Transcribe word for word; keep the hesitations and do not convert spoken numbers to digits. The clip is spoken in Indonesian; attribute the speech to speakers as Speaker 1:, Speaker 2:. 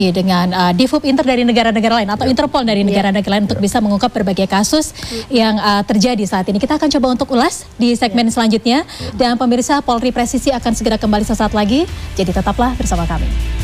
Speaker 1: Ya, dengan uh, Divhub Inter dari negara-negara lain atau ya. Interpol dari negara-negara lain ya. Untuk bisa mengungkap berbagai kasus ya. yang uh, terjadi saat ini. Kita akan coba untuk ulas di segmen ya. selanjutnya. Ya. Dan pemirsa, Polri Presisi akan segera kembali sesaat lagi. Jadi tetaplah bersama kami.